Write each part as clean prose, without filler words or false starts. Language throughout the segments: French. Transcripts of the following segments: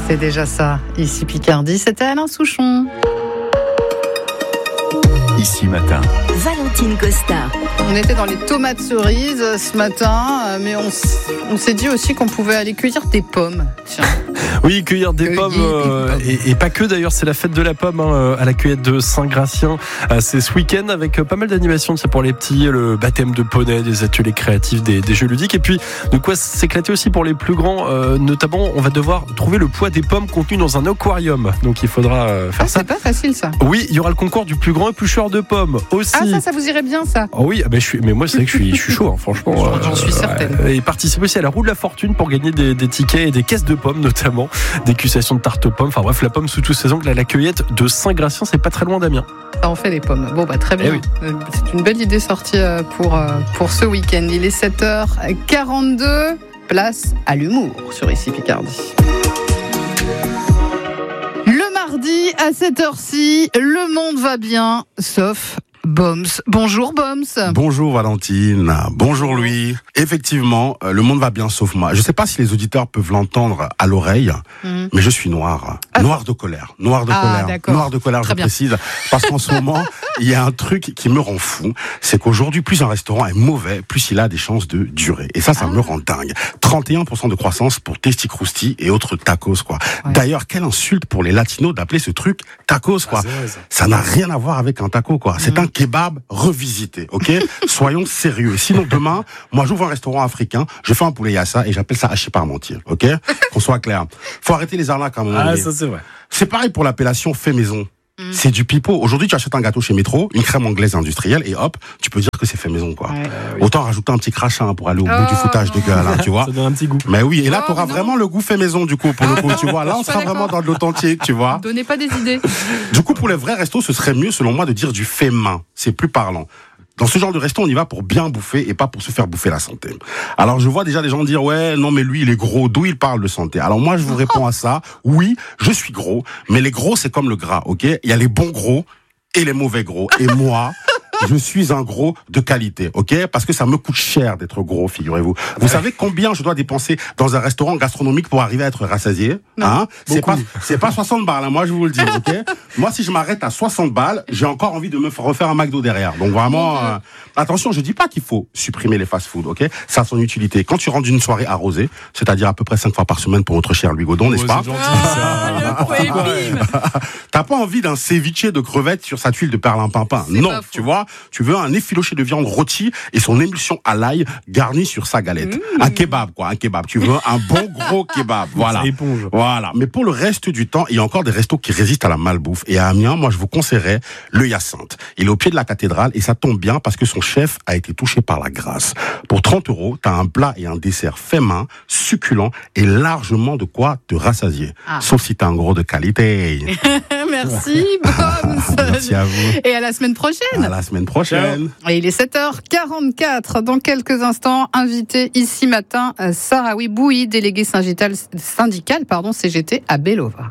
C'est déjà ça. Ici Picardie, c'était Alain Souchon. Ici matin. Valentine Costa. On était dans les tomates cerises ce matin, mais on s'est dit aussi qu'on pouvait aller cueillir des pommes. Tiens. Oui, cueillir des pommes, et pas que d'ailleurs, c'est la fête de la pomme à la cueillette de Saint-Gratien. C'est ce week-end avec pas mal d'animations, c'est pour les petits, le baptême de poney, des ateliers créatifs, des jeux ludiques, et puis de quoi s'éclater aussi pour les plus grands. Notamment, on va devoir trouver le poids des pommes contenues dans un aquarium, donc il faudra faire ça. C'est pas facile ça. Oui, il y aura le concours du plus grand éplucheur de pommes aussi. Ah ça vous irait bien ça. Oh oui, mais moi c'est vrai que je suis chaud, hein, franchement. J'en suis certaine. Et participe aussi à la roue de la fortune pour gagner des tickets et des caisses de pommes notamment, dégustation de tarte aux pommes. Enfin bref, la pomme sous tous ses angles à la cueillette de Saint-Gratien, c'est pas très loin d'Amiens. Ça en fait les pommes. Bon très bien. Oui. C'est une belle idée sortie pour ce week-end. Il est 7h42. Place à l'humour sur Ici Picardie. Le mardi à cette heure-ci, le monde va bien, sauf Boms. Bonjour Boms. Bonjour Valentine, bonjour Louis. Effectivement, le monde va bien sauf moi. Je ne sais pas si les auditeurs peuvent l'entendre à l'oreille, mais je suis noir. Noir de colère. Noir de colère, je précise. Parce qu'en ce moment, il y a un truc qui me rend fou. C'est qu'aujourd'hui, plus un restaurant est mauvais, plus il a des chances de durer. Et ça me rend dingue. 31% de croissance pour Testi Crousti et autres tacos, quoi. Ouais. D'ailleurs, quelle insulte pour les latinos d'appeler ce truc tacos, quoi. Ça n'a rien à voir avec un taco, quoi. C'est un kebab revisité, ok? Soyons sérieux. Sinon, demain, moi, j'ouvre un restaurant africain, je fais un poulet yassa et j'appelle ça haché parmentier, ok? Qu'on soit clair. Faut arrêter les arnaques à un moment donné. Ça, c'est vrai. C'est pareil pour l'appellation fait maison. C'est du pipeau. Aujourd'hui, tu achètes un gâteau chez Métro, une crème anglaise industrielle, et hop, tu peux dire que c'est fait maison, quoi. Oui. Autant rajouter un petit crachin pour aller au bout du foutage de gueule, hein, tu vois. Ça donne un petit goût. Mais oui, et là, t'auras vraiment le goût fait maison, du coup, pour le coup, tu vois. Là, on sera vraiment dans de l'authentique, tu vois. Donnez pas des idées. Du coup, pour les vrais restos, ce serait mieux, selon moi, de dire du fait main. C'est plus parlant. Dans ce genre de resto, on y va pour bien bouffer et pas pour se faire bouffer la santé. Alors, je vois déjà des gens dire, ouais, non, mais lui, il est gros. D'où il parle de santé? Alors, moi, je vous réponds à ça. Oui, je suis gros. Mais les gros, c'est comme le gras, ok? Il y a les bons gros et les mauvais gros. Et moi, je suis un gros de qualité, ok? Parce que ça me coûte cher d'être gros, figurez-vous. Vous savez combien je dois dépenser dans un restaurant gastronomique pour arriver à être rassasié? Hein? C'est pas 60 balles, hein, moi je vous le dis, ok? Moi, si je m'arrête à 60 balles, j'ai encore envie de me refaire un McDo derrière. Donc vraiment, attention, je dis pas qu'il faut supprimer les fast-food, ok? Ça a son utilité. Quand tu rentres d'une soirée arrosée, c'est-à-dire à peu près 5 fois par semaine pour notre cher Louis Gaudon, n'est-ce pas? T'as pas envie d'un ceviche de crevettes sur sa tuile de perlimpinpin. Non, tu vois? Tu veux un effiloché de viande rôtie et son émulsion à l'ail garnie sur sa galette. Un kebab, quoi, un kebab. Tu veux un bon gros kebab. Voilà. Voilà. Mais pour le reste du temps, il y a encore des restos qui résistent à la malbouffe. Et à Amiens, moi, je vous conseillerais le Hyacinthe. Il est au pied de la cathédrale et ça tombe bien parce que son chef a été touché par la grâce. Pour 30 €, t'as un plat et un dessert fait main, succulent et largement de quoi te rassasier. Sauf si t'as un gros de qualité. Merci, Boms. Merci à vous. Et à la semaine prochaine. À la semaine prochaine. Et il est 7h44. Dans quelques instants, invité ici matin, Sarawi Bouhi, délégué syndical, CGT à Belova.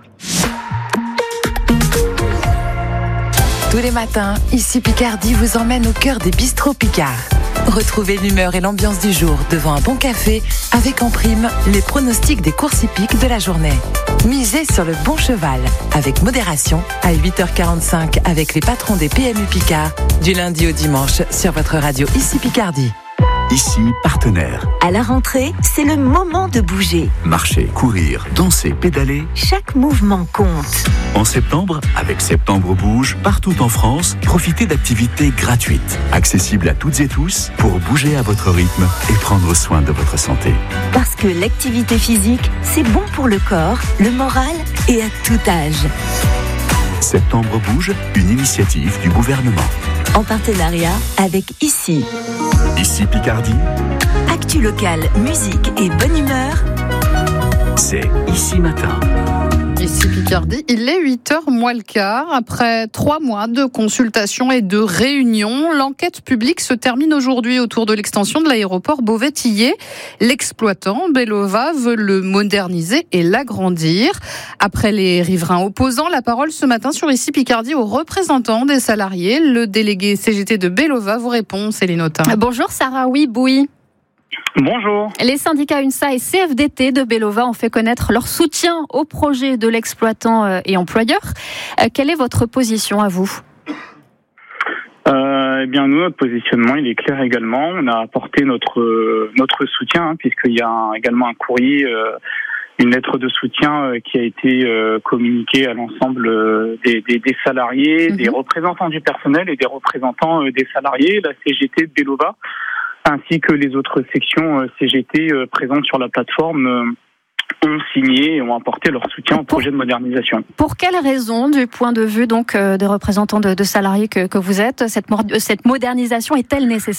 Tous les matins, Ici Picardie vous emmène au cœur des bistrots Picard. Retrouvez l'humeur et l'ambiance du jour devant un bon café avec en prime les pronostics des courses hippiques de la journée. Misez sur le bon cheval avec modération à 8h45 avec les patrons des PMU Picard du lundi au dimanche sur votre radio Ici Picardie. Ici, partenaire. À la rentrée, c'est le moment de bouger. Marcher, courir, danser, pédaler. Chaque mouvement compte. En septembre, avec Septembre Bouge, partout en France, profitez d'activités gratuites, accessibles à toutes et tous, pour bouger à votre rythme et prendre soin de votre santé. Parce que l'activité physique, c'est bon pour le corps, le moral et à tout âge. Septembre Bouge, une initiative du gouvernement. En partenariat avec Ici. Ici Picardie. Actu locale, musique et bonne humeur. C'est Ici Matin. Ici Picardie, il est 8h moins le quart. Après 3 mois de consultations et de réunions, l'enquête publique se termine aujourd'hui autour de l'extension de l'aéroport Beauvais-Tillé. L'exploitant, Belova, veut le moderniser et l'agrandir. Après les riverains opposants, la parole ce matin sur Ici Picardie aux représentants des salariés. Le délégué CGT de Belova vous répond, Céline Autain. Bonjour Sarawi Bouhi. Bonjour. Les syndicats UNSA et CFDT de Belova ont fait connaître leur soutien au projet de l'exploitant et employeur. Quelle est votre position à vous ? Eh bien, nous, notre positionnement, il est clair également. On a apporté notre soutien, puisqu'il y a également un courrier, une lettre de soutien qui a été communiquée à l'ensemble des salariés, des représentants du personnel et des représentants des salariés, la CGT de Belova, ainsi que les autres sections CGT présentes sur la plateforme ont signé et ont apporté leur soutien au projet de modernisation. Pour quelles raisons, du point de vue donc des représentants de salariés que vous êtes, cette modernisation est-elle nécessaire ?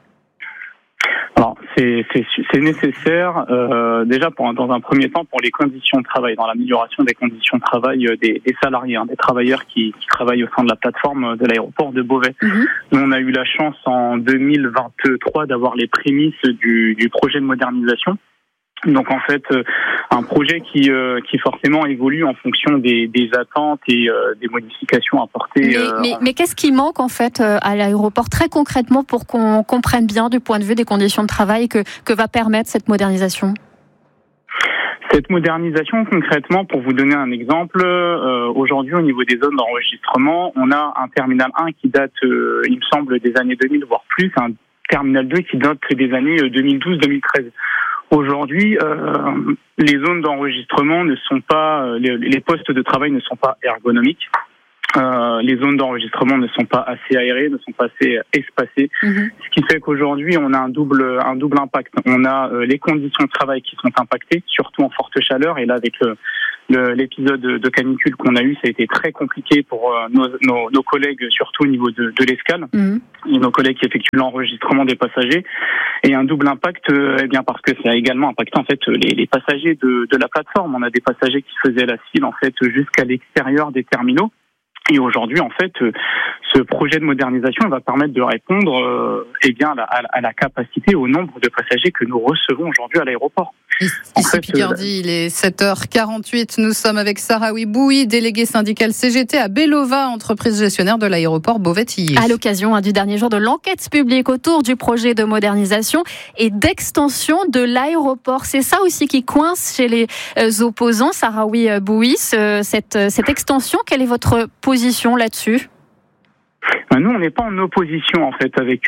Alors, c'est nécessaire déjà dans un premier temps pour les conditions de travail, dans l'amélioration des conditions de travail des salariés, des travailleurs qui travaillent au sein de la plateforme de l'aéroport de Beauvais. Nous, on a eu la chance en 2023 d'avoir les prémices du projet de modernisation. Donc en fait, un projet qui forcément évolue en fonction des attentes et des modifications apportées. Mais qu'est-ce qui manque en fait à l'aéroport très concrètement pour qu'on comprenne bien du point de vue des conditions de travail que va permettre cette modernisation ? Cette modernisation, concrètement, pour vous donner un exemple, aujourd'hui au niveau des zones d'enregistrement, on a un terminal 1 qui date, il me semble, des années 2000 voire plus, un terminal 2 qui date des années 2012-2013. Aujourd'hui, les zones d'enregistrement ne sont pas, les postes de travail ne sont pas ergonomiques. Les zones d'enregistrement ne sont pas assez aérées, ne sont pas assez espacées. Ce qui fait qu'aujourd'hui, on a un double impact. On a les conditions de travail qui sont impactées, surtout en forte chaleur. Et là, avec l'épisode de canicule qu'on a eu, ça a été très compliqué pour nos collègues, surtout au niveau de l'escale, et nos collègues qui effectuent l'enregistrement des passagers. Et un double impact, parce que ça a également impacté en fait les passagers de la plateforme. On a des passagers qui faisaient la file en fait jusqu'à l'extérieur des terminaux. Et aujourd'hui, en fait, ce projet de modernisation va permettre de répondre à la capacité, au nombre de passagers que nous recevons aujourd'hui à l'aéroport. Ici Picardie, il est 7h48. Nous sommes avec Sahraoui Bouhi, délégué syndical CGT à Belova, entreprise gestionnaire de l'aéroport Beauvais-Tillé. À l'occasion du dernier jour de l'enquête publique autour du projet de modernisation et d'extension de l'aéroport. C'est ça aussi qui coince chez les opposants. Sahraoui Bouhi, cette extension, quelle est votre position là-dessus ? Nous, on n'est pas en opposition en fait avec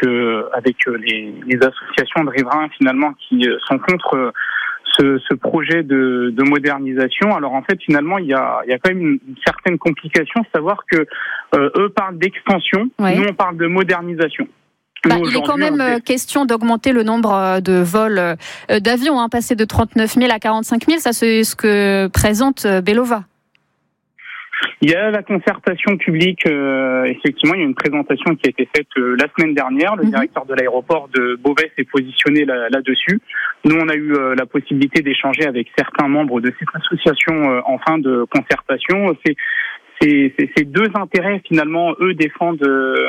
les associations de riverains finalement qui sont contre ce projet de modernisation. Alors en fait, finalement, il y a quand même une certaine complication, savoir que eux parlent d'extension, nous on parle de modernisation. Il est quand même question d'augmenter le nombre de vols d'avions, passer de 39 000 à 45 000, ça c'est ce que présente Belova. Il y a la concertation publique, effectivement, il y a une présentation qui a été faite la semaine dernière. Le directeur de l'aéroport de Beauvais s'est positionné là-dessus. Nous, on a eu la possibilité d'échanger avec certains membres de cette association en fin de concertation. C'est deux intérêts, finalement, eux défendent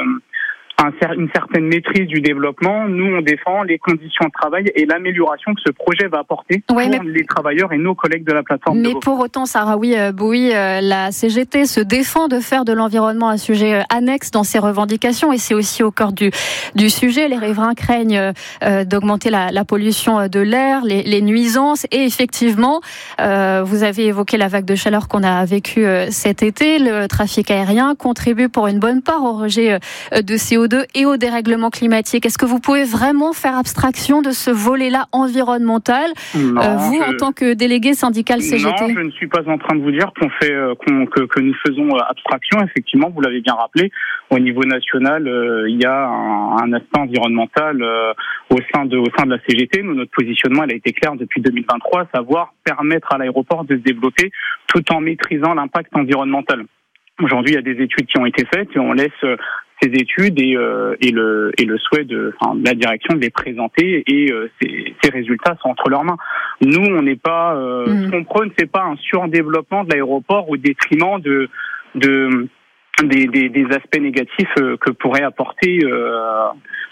une certaine maîtrise du développement. Nous, on défend les conditions de travail et l'amélioration que ce projet va apporter pour les travailleurs et nos collègues de la plateforme. Mais pour autant, Sahraoui Bouhi, la CGT se défend de faire de l'environnement un sujet annexe dans ses revendications et c'est aussi au cœur du sujet. Les riverains craignent d'augmenter la pollution de l'air, les nuisances et effectivement, vous avez évoqué la vague de chaleur qu'on a vécue cet été. Le trafic aérien contribue pour une bonne part au rejet de CO2 et au dérèglement climatique. Est-ce que vous pouvez vraiment faire abstraction de ce volet-là environnemental, vous, en tant que délégué syndical CGT ? Non, je ne suis pas en train de vous dire que nous faisons abstraction. Effectivement, vous l'avez bien rappelé, au niveau national, il y a un aspect environnemental au sein de la CGT. Nous, notre positionnement, elle a été clair depuis 2023, savoir permettre à l'aéroport de se développer tout en maîtrisant l'impact environnemental. Aujourd'hui, il y a des études qui ont été faites et on laisse ces études et le souhait de la direction de les présenter et ces résultats sont entre leurs mains. Nous, on n'est pas ce qu'on prône, c'est pas un surdéveloppement de l'aéroport au détriment des aspects négatifs que pourrait apporter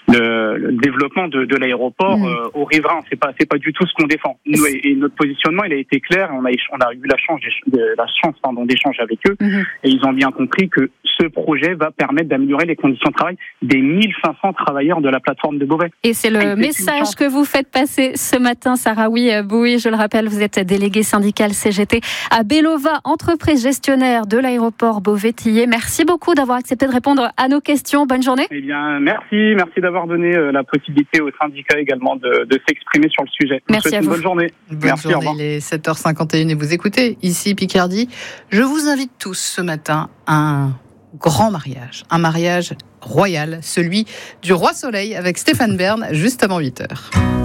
le développement de l'aéroport aux riverains. C'est pas du tout ce qu'on défend. Nous, et notre positionnement, il a été clair. On a eu la chance d'échanger avec eux, et ils ont bien compris que ce projet va permettre d'améliorer les conditions de travail des 1500 travailleurs de la plateforme de Beauvais. Et c'est le message que vous faites passer ce matin, Sarawi Bouhi. Je le rappelle, vous êtes délégué syndical CGT à Belova, entreprise gestionnaire de l'aéroport Beauvais-Tillé. Merci beaucoup d'avoir accepté de répondre à nos questions. Bonne journée. Eh bien, merci d'avoir donné la possibilité aux syndicats également de s'exprimer sur le sujet. Merci à vous. Bonne journée. Merci, au revoir. Il est 7h51 et vous écoutez ici Picardie. Je vous invite tous ce matin à un grand mariage, un mariage royal, celui du Roi Soleil avec Stéphane Bern, juste avant 8h.